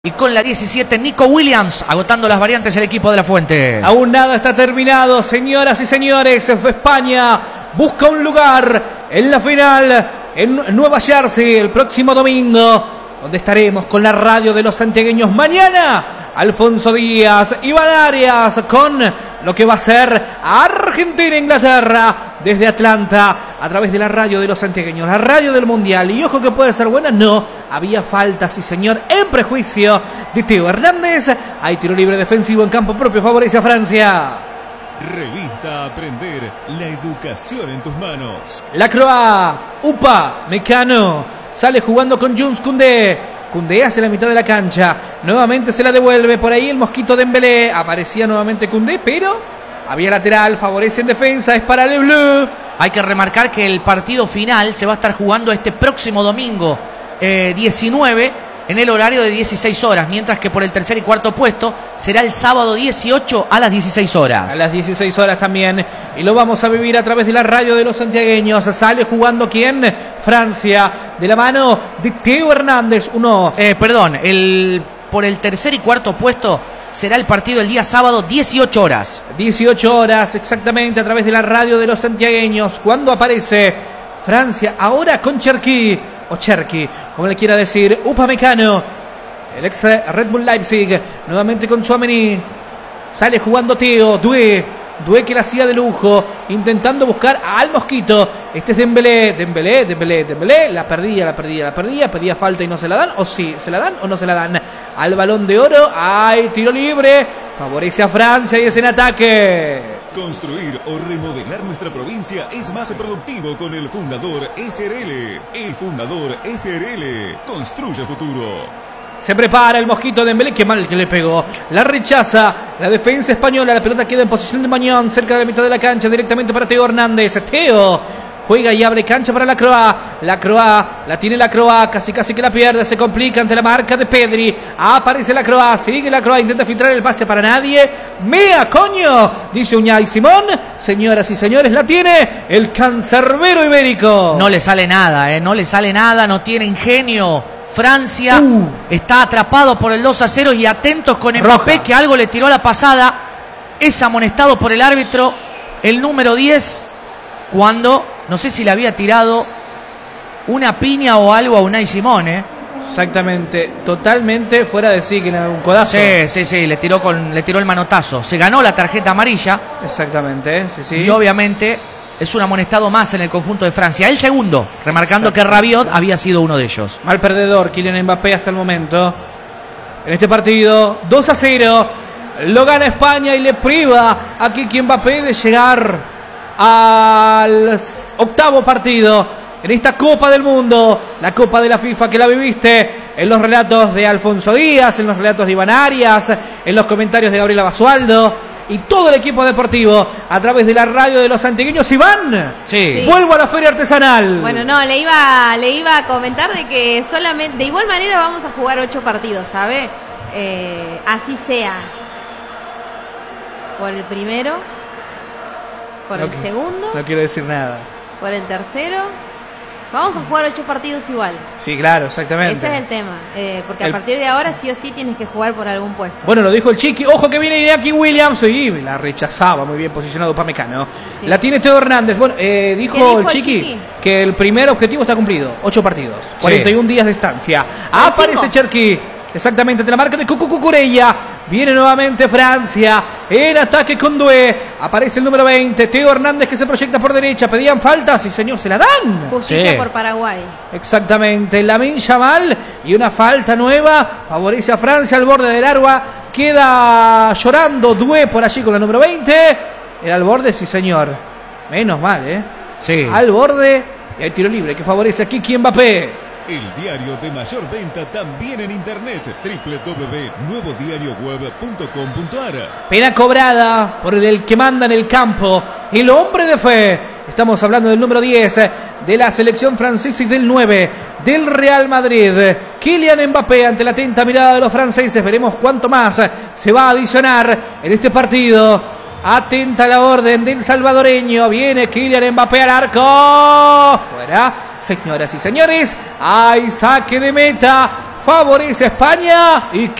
Y con la 17, Nico Williams, agotando las variantes el equipo de La Fuente. Aún nada está terminado, señoras y señores. España busca un lugar en la final en Nueva Jersey el próximo domingo, donde estaremos con la radio de los santiagueños. Mañana, Alfonso Díaz, Iván Arias, con lo que va a ser Argentina-Inglaterra desde Atlanta, a través de la radio de los santiagueños, la radio del Mundial. Y ojo que puede ser buena, no, había falta, sí señor, en prejuicio de Teo Hernández. Hay tiro libre defensivo en campo propio, favorece a Francia. Revista Aprender, la educación en tus manos. La Croa, Upa, Mecano, sale jugando con Juns Koundé. Koundé hace la mitad de la cancha, nuevamente se la devuelve, por ahí el mosquito de Dembélé, aparecía nuevamente Koundé, pero había lateral, favorece en defensa, es para Le Bleu. Hay que remarcar que el partido final se va a estar jugando este próximo domingo 19 en el horario de 16 horas, mientras que por el tercer y cuarto puesto será el sábado 18 a las 16 horas. A las 16 horas también, y lo vamos a vivir a través de la radio de los santiagueños. Sale jugando ¿quién? Francia, de la mano de Teo Hernández. Por el tercer y cuarto puesto será el partido el día sábado 18 horas. 18 horas exactamente a través de la radio de los santiagueños. Cuando aparece Francia, ahora con Cherki, o Cherki, como le quiera decir, Upamecano, el ex Red Bull Leipzig, nuevamente con Tchouaméni. Sale jugando Teo, Doué que la hacía de lujo, intentando buscar al mosquito. Este es Dembélé, la perdía, pedía falta y no se la dan, o sí, se la dan o no se la dan. Al Balón de Oro, hay tiro libre, favorece a Francia y es en ataque. Construir o remodelar nuestra provincia es más productivo con el Fundador SRL. El Fundador SRL construye futuro. Se prepara el mosquito de Dembélé, qué mal que le pegó. La rechaza la defensa española, la pelota queda en posición de Mañón, cerca de la mitad de la cancha, directamente para Teo Hernández. Teo juega y abre cancha para la Croa. La Croa, la tiene la Croa, casi que la pierde, se complica ante la marca de Pedri. Aparece la Croa, sigue la Croa, intenta filtrar el pase para nadie. ¡Mea, coño! Dice Unai Simón. Señoras y señores, la tiene el cancerbero ibérico. No le sale nada, no tiene ingenio. Francia está atrapado por el 2-0 y atentos con Mbappé, que algo le tiró a la pasada. Es amonestado por el árbitro, el número 10, cuando no sé si le había tirado una piña o algo a Unai Simón, Exactamente, totalmente fuera de sí, que era un codazo. Sí, le tiró el manotazo. Se ganó la tarjeta amarilla. Exactamente, sí. Y obviamente es un amonestado más en el conjunto de Francia. El segundo, remarcando que Rabiot había sido uno de ellos. Mal perdedor, Kylian Mbappé hasta el momento. En este partido, 2-0. Lo gana España y le priva a Kylian Mbappé de llegar al octavo partido en esta Copa del Mundo, la Copa de la FIFA, que la viviste en los relatos de Alfonso Díaz, en los relatos de Iván Arias, en los comentarios de Gabriela Basualdo y todo el equipo deportivo a través de la radio de los santiagueños. Iván, sí. Vuelvo a la feria artesanal. Bueno, no, le iba a comentar de que solamente, de igual manera vamos a jugar 8 partidos, ¿sabe? Así sea. Por el primero, por el segundo. No quiero decir nada. Por el tercero. Vamos a jugar 8 partidos igual. Sí, claro, exactamente. Ese es el tema. Porque a partir de ahora sí o sí tienes que jugar por algún puesto. Bueno, lo dijo el Chiqui. Ojo que viene Iñaki Williams. Y la rechazaba muy bien posicionado Upamecano. Sí. La tiene Teo Hernández. Bueno, dijo el Chiqui que el primer objetivo está cumplido. 8 partidos. 41 días de estancia. Aparece Cherki. Exactamente, de la marca de Cucurella. Viene nuevamente Francia en ataque con Doué. Aparece el número 20, Teo Hernández, que se proyecta por derecha. Pedían faltas y señor, se la dan. Justicia por Paraguay. Exactamente, Lamine Yamal y una falta nueva. Favorece a Francia al borde del área. Queda llorando Doué por allí con la número 20. Era al borde, sí señor. Menos mal, Sí. Al borde y hay tiro libre que favorece a Kylian Mbappé. El diario de mayor venta también en internet, www.nuevodiarioweb.com.ar. Pena cobrada por el que manda en el campo, el hombre de fe. Estamos hablando del número 10 de la selección francesa y del 9 del Real Madrid. Kylian Mbappé ante la atenta mirada de los franceses. Veremos cuánto más se va a adicionar en este partido. Atenta la orden del salvadoreño. Viene Kylian Mbappé al arco. Fuera. Señoras y señores, hay saque de meta favorece a España y